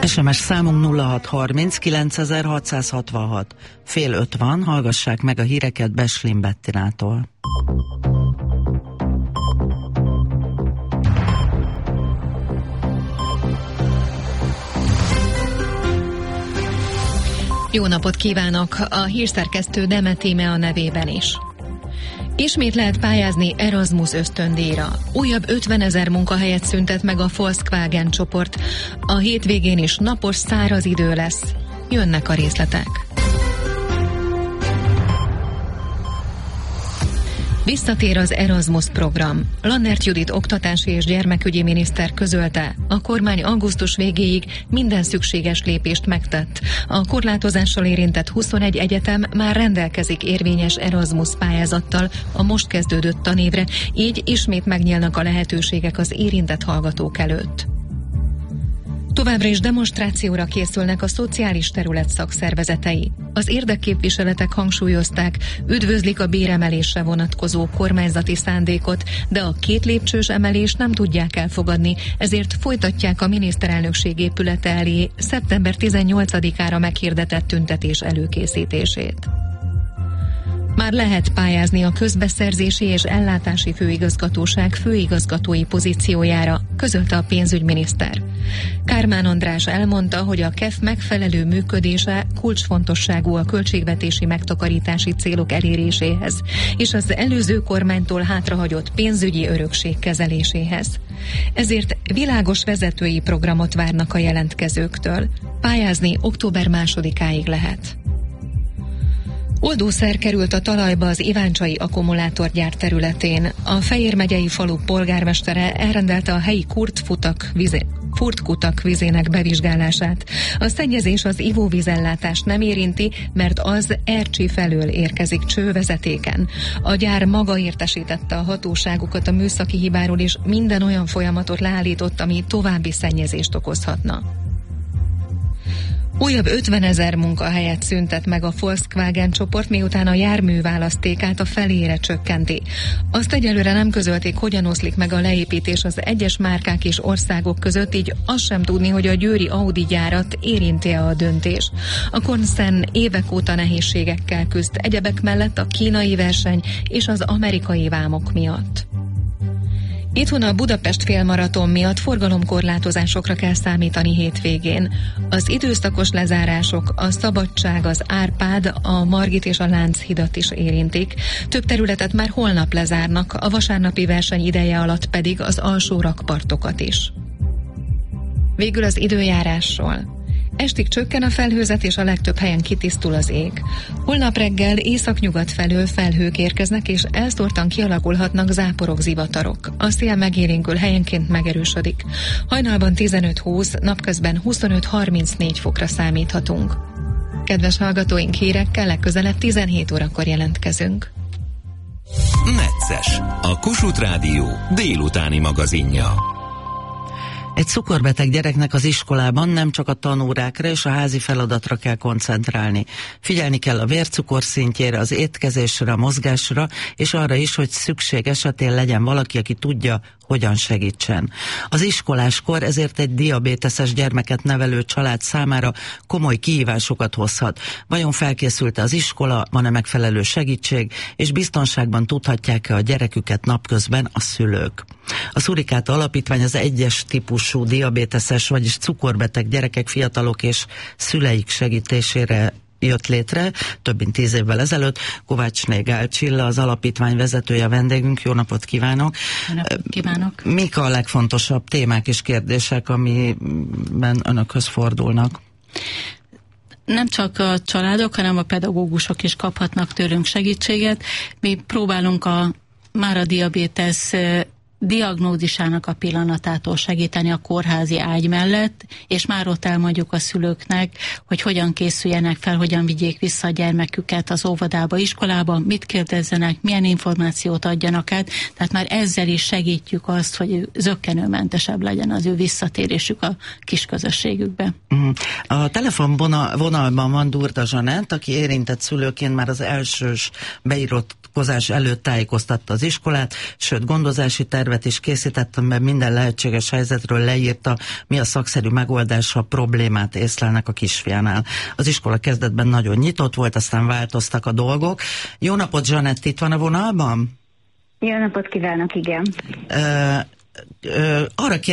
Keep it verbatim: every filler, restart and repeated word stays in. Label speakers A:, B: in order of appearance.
A: es em es számunk nulla hat harminc kilencezerhatszázhatvanhat. Fél öt van, hallgassák meg a híreket Beslin Bettinától.
B: Jó napot kívánok! A hírszerkesztő Demet Íme a nevében is. Ismét lehet pályázni Erasmus ösztöndíjra. Újabb ötvenezer munkahelyet szüntet meg a Volkswagen csoport. A hétvégén is napos, száraz idő lesz. Jönnek a részletek. Visszatér az Erasmus program. Lannert Judit oktatási és gyermekügyi miniszter közölte, a kormány augusztus végéig minden szükséges lépést megtett. A korlátozással érintett huszonegy egyetem már rendelkezik érvényes Erasmus pályázattal a most kezdődött tanévre, így ismét megnyílnak a lehetőségek az érintett hallgatók előtt. Továbbra is demonstrációra készülnek a szociális terület szakszervezetei. Az érdekképviseletek hangsúlyozták, üdvözlik a béremelésre vonatkozó kormányzati szándékot, de a két lépcsős emelést nem tudják elfogadni, ezért folytatják a miniszterelnökség épülete elé szeptember tizennyolcadikára meghirdetett tüntetés előkészítését. Már lehet pályázni a közbeszerzési és ellátási főigazgatóság főigazgatói pozíciójára, közölte a pénzügyminiszter. Kármán András elmondta, hogy a ká e ef megfelelő működése kulcsfontosságú a költségvetési megtakarítási célok eléréséhez, és az előző kormánytól hátrahagyott pénzügyi örökség kezeléséhez. Ezért világos vezetői programot várnak a jelentkezőktől. Pályázni október másodikáig lehet. Oldószer került a talajba az iváncsai akkumulátorgyár területén. A Fejér megyei falu polgármestere elrendelte a helyi kurtfutak vizé, furtkutak vizének bevizsgálását. A szennyezés az ivóvízellátást nem érinti, mert az Ercsi felől érkezik csővezetéken. A gyár maga értesítette a hatóságokat a műszaki hibáról, és minden olyan folyamatot leállított, ami további szennyezést okozhatna. Újabb ötvenezer munkahelyet szüntet meg a Volkswagen csoport, miután a járműválasztékát a felére csökkenti. Azt egyelőre nem közölték, hogyan oszlik meg a leépítés az egyes márkák és országok között, így azt sem tudni, hogy a győri Audi gyárat érinti-e a döntés. A koncern évek óta nehézségekkel küzd, egyebek mellett a kínai verseny és az amerikai vámok miatt. Itthon a Budapest félmaraton miatt forgalomkorlátozásokra kell számítani hétvégén. Az időszakos lezárások, a Szabadság, az Árpád, a Margit és a Lánchidat is érintik. Több területet már holnap lezárnak, a vasárnapi verseny ideje alatt pedig az alsó rakpartokat is. Végül az időjárásról. Estig csökken a felhőzet, és a legtöbb helyen kitisztul az ég. Holnap reggel északnyugat felől felhők érkeznek, és elszórtan kialakulhatnak záporok, zivatarok. A szél megélénkül, helyenként megerősödik. Hajnalban tizenöt-húsz, napközben huszonöt-harmincnégy fokra számíthatunk. Kedves hallgatóink, hírekkel legközelebb tizenhét órakor jelentkezünk.
C: Necces, a Kossuth Rádió délutáni magazinja.
A: Egy cukorbeteg gyereknek az iskolában nem csak a tanórákra és a házi feladatra kell koncentrálni. Figyelni kell a vércukor szintjére, az étkezésre, a mozgásra, és arra is, hogy szükség esetén legyen valaki, aki tudja, hogyan segítsen. Az iskoláskor ezért egy diabéteses gyermeket nevelő család számára komoly kihívásokat hozhat. Vajon felkészült az iskola, van-e megfelelő segítség, és biztonságban tudhatják-e a gyereküket napközben a szülők? A Szurikáta Alapítvány az egyes típusú diabéteses, vagyis cukorbeteg gyerekek, fiatalok és szüleik segítésére jött létre több mint tíz évvel ezelőtt. Kovácsné Gál Csilla, az alapítvány vezetője, vendégünk. Jó napot kívánok!
D: Jó napot kívánok!
A: Mik a legfontosabb témák és kérdések, amiben önökhöz fordulnak?
D: Nem csak a családok, hanem a pedagógusok is kaphatnak tőlünk segítséget. Mi próbálunk a már a diabétesz diagnózisának a pillanatától segíteni a kórházi ágy mellett, és már ott elmondjuk a szülőknek, hogy hogyan készüljenek fel, hogyan vigyék vissza a gyermeküket az óvodába, iskolába, mit kérdezzenek, milyen információt adjanak át, tehát már ezzel is segítjük azt, hogy zökkenőmentesebb legyen az ő visszatérésük a kis közösségükbe.
A: A telefonvonalban van Durda Zsanett, aki érintett szülőként már az elsős beiratkozás előtt tájékoztatta az iskolát, sőt gondozási tervet tervet is készített, amiben minden lehetséges helyzetről leírta, mi a szakszerű megoldása, a problémát észlelnek a kisfiánál. Az iskola kezdetben nagyon nyitott volt, aztán változtak a dolgok. Jó napot, Zsanett, itt van a vonalban?
E: Jó napot kívánok, igen.
A: Ö, ö, arra